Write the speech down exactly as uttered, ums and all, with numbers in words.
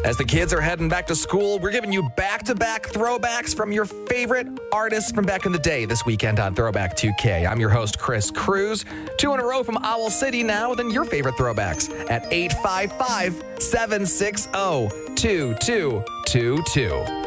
As the kids are heading back to school, we're giving you back-to-back throwbacks from your favorite artists from back in the day this weekend on Throwback two K. I'm your host, Chris Cruz. Two in a row from Owl City now, then your favorite throwbacks at eight five five, seven six zero, two two two two.